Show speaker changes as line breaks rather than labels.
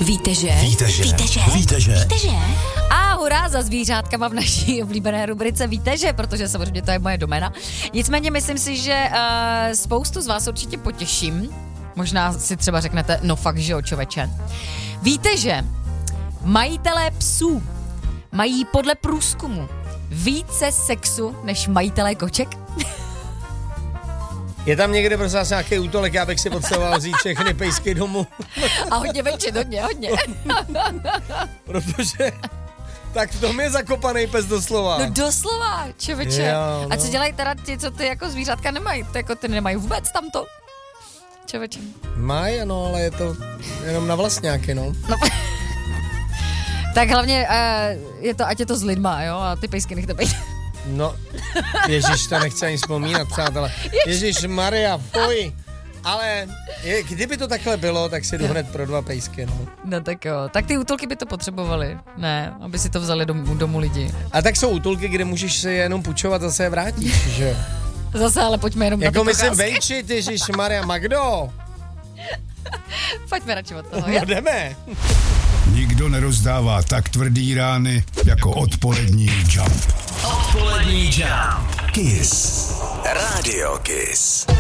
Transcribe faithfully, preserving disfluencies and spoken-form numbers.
Víte, že?
Víte, že?
Víte, že?
Víte, že?
Víte, že? A hurá za zvířátkama v naší oblíbené rubrice Víte, že? Protože samozřejmě to je moje doména. Nicméně myslím si, že uh, spoustu z vás určitě potěším. Možná si třeba řeknete, no fakt, že jo, čověče. Víte, že majitelé psů mají podle průzkumu více sexu než majitelé koček?
Je tam někde prostě asi nějaký útolek, já bych si potřeboval vzít všechny pejsky domů.
A hodně venčit, hodně, hodně.
Protože tak v tom je zakopaný pes doslova.
No doslova, čověče.
Jo, no.
A co dělají teda ti, co ty jako zvířátka nemají? Ty jako ty nemají vůbec tamto? Čověče.
Mají, no, ale je to jenom na vlastňáky, no.
No. Tak hlavně uh, je to, ať je to s lidma, jo, a ty pejsky nechte být.
No, ježiš, to nechci ani vzpomínat, přátelé. Ježiš Maria, fuj. Ale je, kdyby to takhle bylo, tak si jdu hned pro dva pejsky, no.
No tak jo, tak ty útulky by to potřebovali, ne, aby si to vzali domů, domů lidi.
A tak jsou útulky, kde můžeš si jenom půjčovat, zase je vrátíš, že jo.
Zase ale pojďme jenom
jako
na ty
myslím
procházky.
venčit, ježiš Maria, Magdo.
Pojďme radši od toho,
No
jo?
jdeme.
Nikdo nerozdává tak tvrdý rány jako odpolední Jump.
Odpolední Jump. Kiss. Radio Kiss.